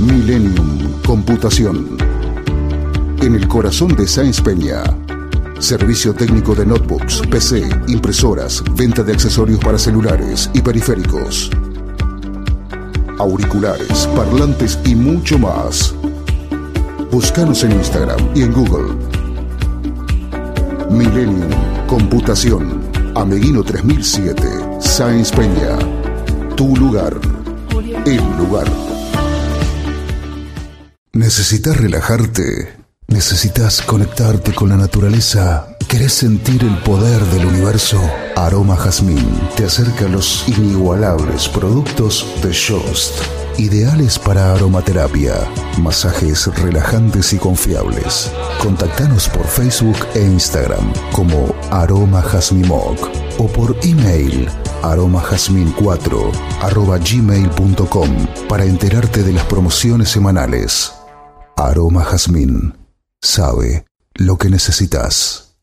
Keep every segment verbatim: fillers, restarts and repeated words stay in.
Millennium Computación. En el corazón de Sáenz Peña. Servicio técnico de notebooks, P C, impresoras, venta de accesorios para celulares y periféricos, auriculares, parlantes y mucho más. Búscanos en Instagram y en Google. Millennium Computación. Ameguino tres mil siete, Sáenz Peña. Tu lugar. El lugar. ¿Necesitas relajarte? ¿Necesitas conectarte con la naturaleza? ¿Querés sentir el poder del universo? Aroma Jazmín te acerca a los inigualables productos de Jost, ideales para aromaterapia, masajes relajantes y confiables. Contactanos por Facebook e Instagram como Aroma Jazmimoc o por email aromajazmin cuatro arroba gmail punto com para enterarte de las promociones semanales. Aroma Jazmín sabe lo que necesitas.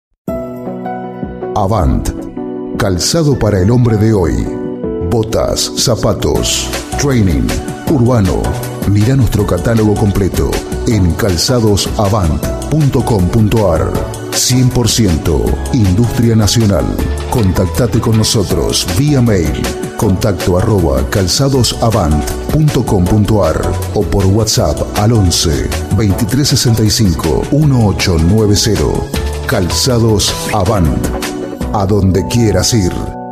Avant, calzado para el hombre de hoy. Botas, zapatos, training, urbano. Mira nuestro catálogo completo en calzados avant punto com punto ar. cien por ciento Industria Nacional. Contactate con nosotros vía mail contacto arroba calzadosavant punto com punto ar o por WhatsApp al once veintitrés sesenta y cinco dieciocho noventa. Calzados Avant. A donde quieras ir.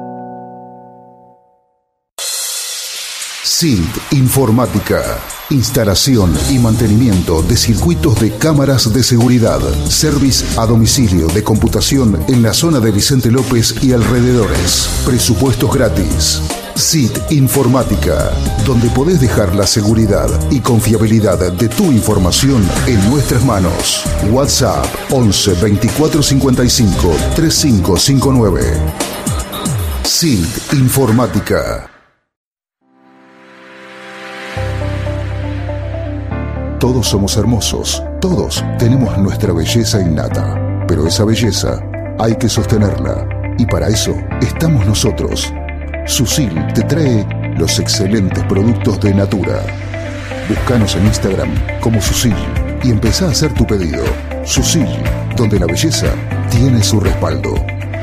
S I N T Informática. Instalación y mantenimiento de circuitos de cámaras de seguridad. Service a domicilio de computación en la zona de Vicente López y alrededores. Presupuestos gratis. S I T Informática, donde podés dejar la seguridad y confiabilidad de tu información en nuestras manos. WhatsApp once veinticuatro cincuenta y cinco treinta y cinco cincuenta y nueve. S I T Informática. Todos somos hermosos, todos tenemos nuestra belleza innata, pero esa belleza hay que sostenerla y para eso estamos nosotros. Susil te trae los excelentes productos de Natura. Búscanos en Instagram como Susil y empezá a hacer tu pedido. Susil, donde la belleza tiene su respaldo.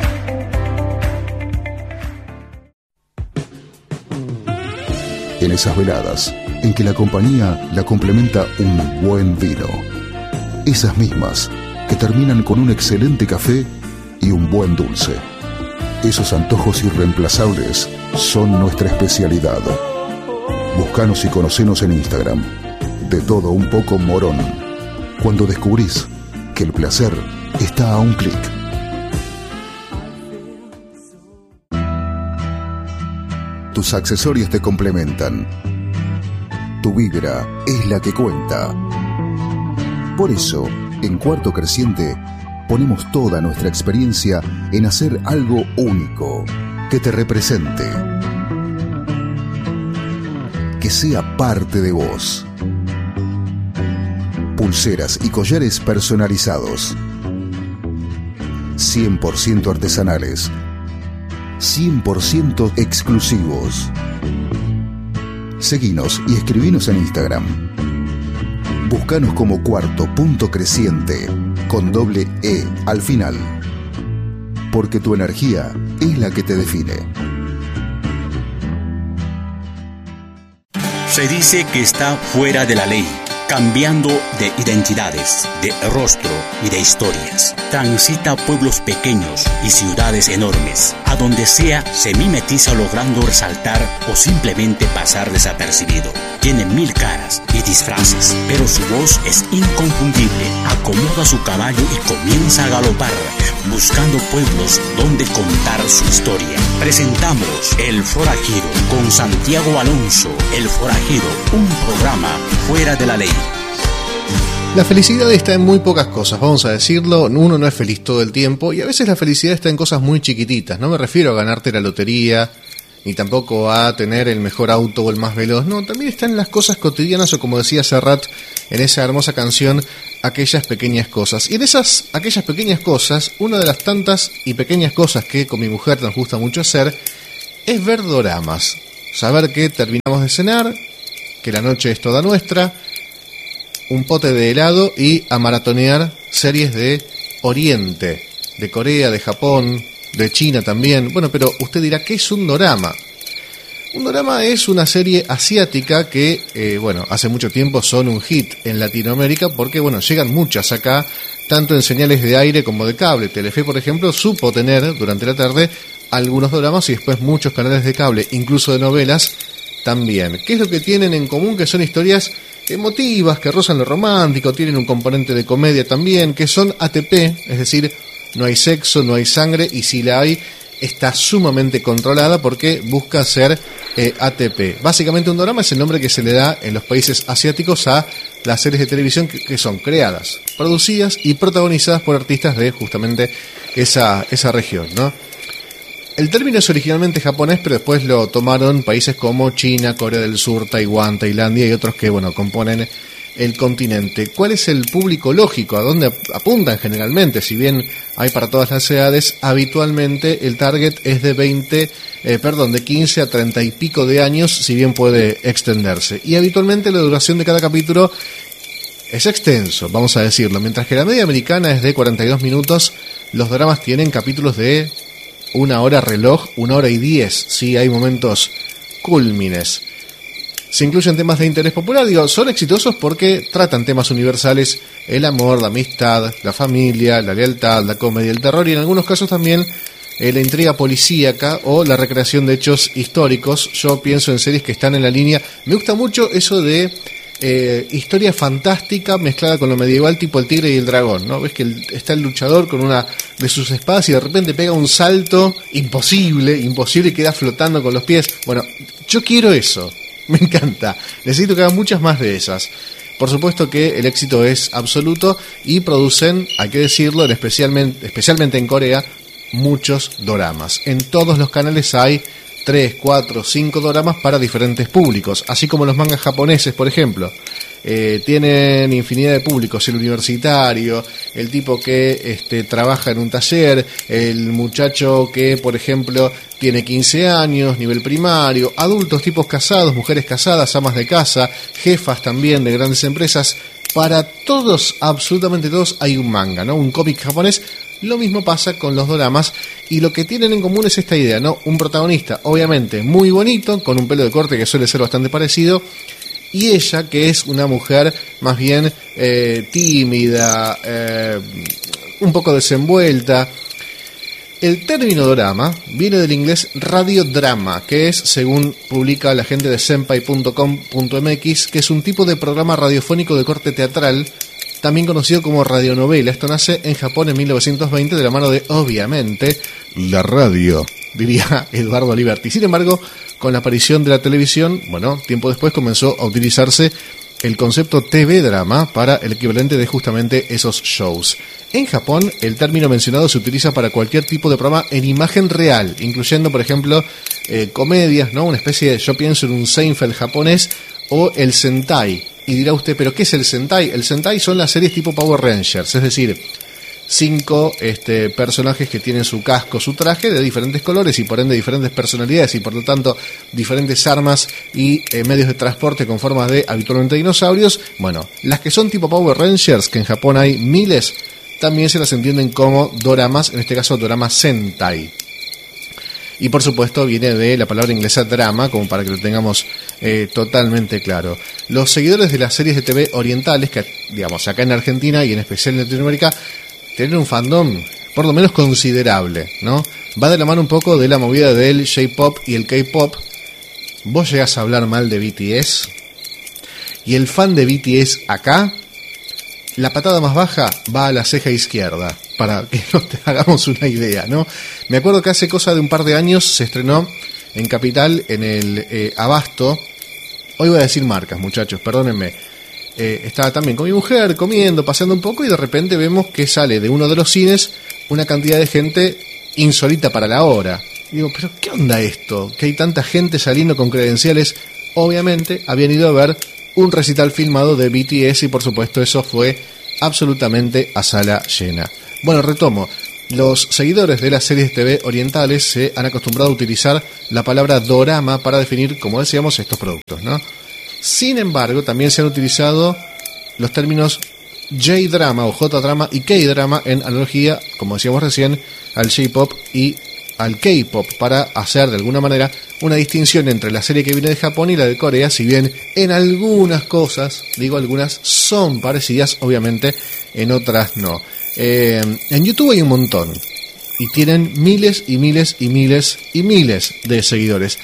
En esas veladas en que la compañía la complementa un buen vino. Esas mismas que terminan con un excelente café y un buen dulce. Esos antojos irreemplazables son nuestra especialidad. Búscanos y conocenos en Instagram. De todo un poco Morón. Cuando descubrís que el placer está a un clic. Tus accesorios te complementan. Tu vibra es la que cuenta. Por eso, en Cuarto Creciente, ponemos toda nuestra experiencia en hacer algo único, que te represente, que sea parte de vos. Pulseras y collares personalizados, cien por ciento artesanales, cien por ciento exclusivos. Seguinos y escribinos en Instagram. Búscanos como Cuarto Punto Creciente, con doble E al final. Porque tu energía es la que te define. Se dice que está fuera de la ley, cambiando de identidades, de rostro y de historias. Transita pueblos pequeños y ciudades enormes. A donde sea se mimetiza logrando resaltar o simplemente pasar desapercibido. Tiene mil caras y disfraces, pero su voz es inconfundible. Acomoda su caballo y comienza a galopar, buscando pueblos donde contar su historia. Presentamos El Forajido con Santiago Alonso. El Forajido, un programa fuera de la ley. La felicidad está en muy pocas cosas, vamos a decirlo. Uno no es feliz todo el tiempo y a veces la felicidad está en cosas muy chiquititas. No me refiero a ganarte la lotería, ni tampoco a tener el mejor auto o el más veloz. No, también está en las cosas cotidianas o, como decía Serrat en esa hermosa canción, aquellas pequeñas cosas. Y en esas, aquellas pequeñas cosas, una de las tantas y pequeñas cosas que con mi mujer nos gusta mucho hacer es ver doramas. Saber que terminamos de cenar, que la noche es toda nuestra, un pote de helado y a maratonear series de Oriente, de Corea, de Japón, de China también. Bueno, pero usted dirá, ¿qué es un dorama? Un dorama es una serie asiática que, eh, bueno, hace mucho tiempo son un hit en Latinoamérica porque, bueno, llegan muchas acá, tanto en señales de aire como de cable. Telefe, por ejemplo, supo tener durante la tarde algunos doramas y después muchos canales de cable, incluso de novelas, también. ¿Qué es lo que tienen en común? Que son historias emotivas, que rozan lo romántico, tienen un componente de comedia también, que son A T P, es decir, no hay sexo, no hay sangre, y si la hay, está sumamente controlada porque busca ser eh, A T P. Básicamente un dorama es el nombre que se le da en los países asiáticos a las series de televisión que, que son creadas, producidas y protagonizadas por artistas de justamente esa, esa región, ¿no? El término es originalmente japonés, pero después lo tomaron países como China, Corea del Sur, Taiwán, Tailandia y otros que, bueno, componen el continente. ¿Cuál es el público lógico? ¿A dónde apuntan generalmente? Si bien hay para todas las edades, habitualmente el target es de veinte, eh, perdón, de quince a treinta y pico de años, si bien puede extenderse. Y habitualmente la duración de cada capítulo es extenso, vamos a decirlo. Mientras que la media americana es de cuarenta y dos minutos, los dramas tienen capítulos de una hora reloj, una hora y diez. Sí, hay momentos cúlmines. Se incluyen temas de interés popular, digo, son exitosos porque tratan temas universales, el amor, la amistad, la familia, la lealtad, la comedia, el terror y en algunos casos también eh, la intriga policíaca o la recreación de hechos históricos. Yo pienso en series que están en la línea. Me gusta mucho eso de eh, historia fantástica mezclada con lo medieval, tipo El Tigre y el Dragón, ¿no? Ves que el, está el luchador con una de sus espadas y de repente pega un salto imposible, imposible y queda flotando con los pies. Bueno, yo quiero eso. Me encanta. Necesito que hagan muchas más de esas. Por supuesto que el éxito es absoluto y producen, hay que decirlo, en especialmente, especialmente en Corea, muchos doramas. En todos los canales hay tres, cuatro, cinco doramas para diferentes públicos, así como los mangas japoneses, por ejemplo. Eh, tienen infinidad de públicos, el universitario, el tipo que este, trabaja en un taller, el muchacho que, por ejemplo, tiene quince años, nivel primario, adultos, tipos casados, mujeres casadas, amas de casa, jefas también de grandes empresas. Para todos, absolutamente todos, hay un manga, ¿no? Un cómic japonés. Lo mismo pasa con los doramas y lo que tienen en común es esta idea, ¿no? Un protagonista, obviamente, muy bonito, con un pelo de corte que suele ser bastante parecido, y ella, que es una mujer más bien eh, tímida, eh, un poco desenvuelta. El término dorama viene del inglés radiodrama, que es, según publica la gente de senpai punto com punto m x, que es un tipo de programa radiofónico de corte teatral, también conocido como radionovela. Esto nace en Japón en mil novecientos veinte de la mano de, obviamente, la radio, diría Eduardo Liberti. Sin embargo, con la aparición de la televisión, bueno, tiempo después comenzó a utilizarse el concepto T V drama para el equivalente de justamente esos shows. En Japón, el término mencionado se utiliza para cualquier tipo de programa en imagen real, incluyendo, por ejemplo, eh, comedias, ¿no? Una especie de, yo pienso en un Seinfeld japonés, o el Sentai. Y dirá usted, ¿pero qué es el Sentai? El Sentai son las series tipo Power Rangers, es decir, cinco este, personajes que tienen su casco, su traje de diferentes colores y por ende diferentes personalidades y por lo tanto diferentes armas y eh, medios de transporte con formas de habitualmente dinosaurios. Bueno, las que son tipo Power Rangers, que en Japón hay miles, también se las entienden como doramas, en este caso dorama Sentai. Y por supuesto viene de la palabra inglesa drama, como para que lo tengamos eh, totalmente claro. Los seguidores de las series de T V orientales, que digamos acá en Argentina y en especial en Latinoamérica, tienen un fandom por lo menos considerable, ¿no? Va de la mano un poco de la movida del J-pop y el K-pop. Vos llegás a hablar mal de B T S y el fan de B T S acá, la patada más baja va a la ceja izquierda, para que nos hagamos una idea, ¿no? Me acuerdo que hace cosa de un par de años se estrenó en Capital, en el eh, Abasto. Hoy voy a decir marcas, muchachos, perdónenme. Eh, estaba también con mi mujer, comiendo, paseando un poco, y de repente vemos que sale de uno de los cines una cantidad de gente insólita para la hora. Digo, ¿pero qué onda esto? Que hay tanta gente saliendo con credenciales. Obviamente habían ido a ver un recital filmado de B T S y por supuesto eso fue absolutamente a sala llena. Bueno, retomo. Los seguidores de las series de T V orientales se han acostumbrado a utilizar la palabra dorama para definir, como decíamos, estos productos, ¿no? Sin embargo, también se han utilizado los términos J-drama o J-drama y K-drama en analogía, como decíamos recién, al J-pop y al K-pop, para hacer de alguna manera una distinción entre la serie que viene de Japón y la de Corea, si bien en algunas cosas, digo algunas, son parecidas, obviamente en otras no. Eh, en YouTube hay un montón y tienen miles y miles y miles y miles de seguidores.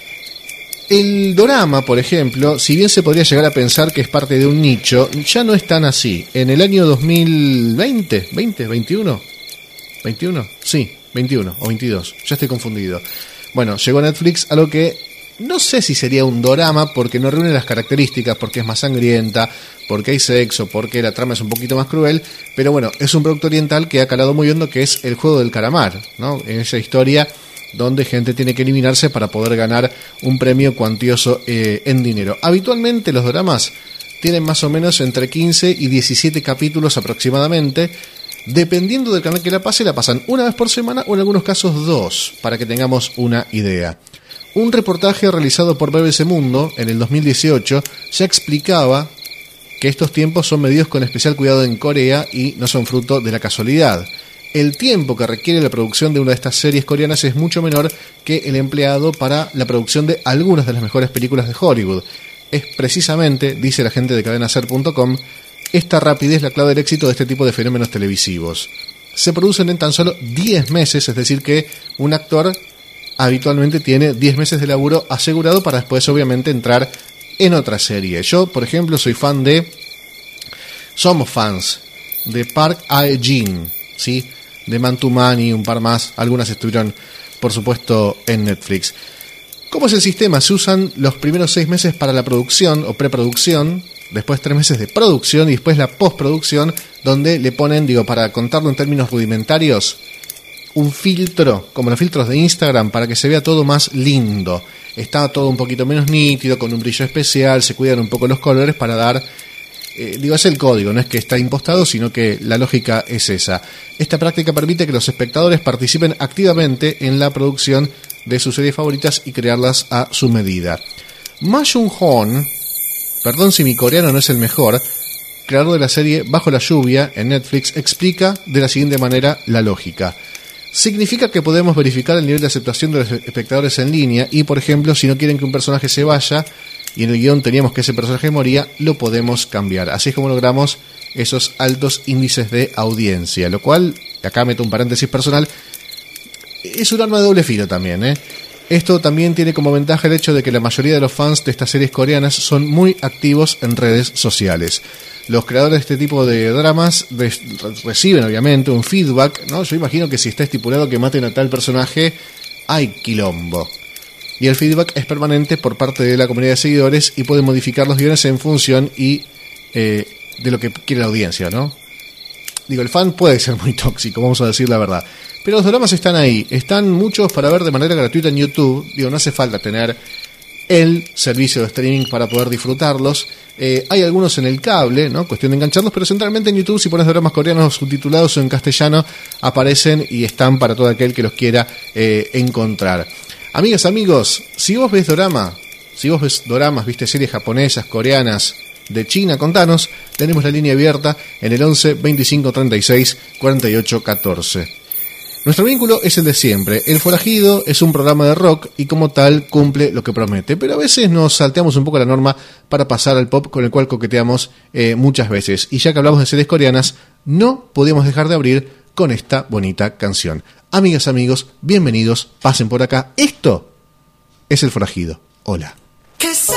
El dorama, por ejemplo, si bien se podría llegar a pensar que es parte de un nicho, ya no es tan así. En el año dos mil veinte, ¿veinte? ¿veintiuno? ¿veintiuno? Sí, veintiuno o veintidós, ya estoy confundido. Bueno, llegó a Netflix a lo que no sé si sería un dorama porque no reúne las características, porque es más sangrienta, porque hay sexo, porque la trama es un poquito más cruel, pero bueno, es un producto oriental que ha calado muy hondo, que es El juego del calamar, ¿no? En esa historia donde gente tiene que eliminarse para poder ganar un premio cuantioso eh, en dinero. Habitualmente los doramas tienen más o menos entre quince y diecisiete capítulos aproximadamente. Dependiendo del canal que la pase, la pasan una vez por semana o en algunos casos dos, para que tengamos una idea. Un reportaje realizado por B B C Mundo en el dos mil dieciocho ya explicaba que estos tiempos son medidos con especial cuidado en Corea y no son fruto de la casualidad. El tiempo que requiere la producción de una de estas series coreanas es mucho menor que el empleado para la producción de algunas de las mejores películas de Hollywood. Es precisamente, dice la gente de cadena ser punto com, esta rapidez la clave del éxito de este tipo de fenómenos televisivos. Se producen en tan solo diez meses, es decir que un actor habitualmente tiene diez meses de laburo asegurado para después obviamente entrar en otra serie. Yo, por ejemplo, soy fan de... Somos fans de Park Hae-jin, ¿sí? De Man to Man y un par más. Algunas estuvieron, por supuesto, en Netflix. ¿Cómo es el sistema? Se usan los primeros seis meses para la producción o preproducción, después tres meses de producción y después la postproducción, donde le ponen, digo, para contarlo en términos rudimentarios, un filtro, como los filtros de Instagram, para que se vea todo más lindo. Está todo un poquito menos nítido, con un brillo especial, se cuidan un poco los colores para dar... Eh, digo, es el código, no es que está impostado, sino que la lógica es esa. Esta práctica permite que los espectadores participen activamente en la producción de sus series favoritas y crearlas a su medida. Ma Jung-hoon, perdón si mi coreano no es el mejor, creador de la serie Bajo la lluvia en Netflix, explica de la siguiente manera la lógica. Significa que podemos verificar el nivel de aceptación de los espectadores en línea y, por ejemplo, si no quieren que un personaje se vaya y en el guión teníamos que ese personaje moría, lo podemos cambiar. Así es como logramos esos altos índices de audiencia, lo cual, acá meto un paréntesis personal, es un arma de doble filo también, ¿eh? Esto también tiene como ventaja el hecho de que la mayoría de los fans de estas series coreanas son muy activos en redes sociales. Los creadores de este tipo de dramas de, reciben obviamente un feedback, ¿no? Yo imagino que si está estipulado que maten a tal personaje, hay quilombo. Y el feedback es permanente por parte de la comunidad de seguidores y pueden modificar los guiones en función y eh, de lo que quiere la audiencia, ¿no? Digo, el fan puede ser muy tóxico, vamos a decir la verdad. Pero los dramas están ahí, están muchos para ver de manera gratuita en YouTube. Digo, no hace falta tener el servicio de streaming para poder disfrutarlos. Eh, hay algunos en el cable, ¿no? Cuestión de engancharlos, pero centralmente en YouTube, si pones dramas coreanos subtitulados o en castellano, aparecen y están para todo aquel que los quiera eh, encontrar. Amigas, amigos, si vos ves dorama, si vos ves doramas, viste series japonesas, coreanas, de China, contanos. Tenemos la línea abierta en el once, veinticinco, treinta y seis, cuarenta y ocho, catorce. Nuestro vínculo es el de siempre. El Forajido es un programa de rock y como tal cumple lo que promete, pero a veces nos salteamos un poco la norma para pasar al pop, con el cual coqueteamos eh, muchas veces. Y ya que hablamos de series coreanas, no podíamos dejar de abrir con esta bonita canción. Amigas, amigos, bienvenidos, pasen por acá. Esto es El Forajido. Hola.